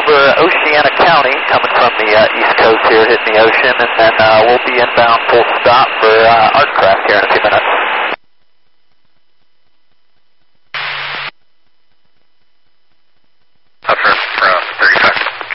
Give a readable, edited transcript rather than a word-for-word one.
over Oceana County, coming from the east coast here, hitting the ocean, and then we'll be inbound full stop for Artcraft here in a few minutes.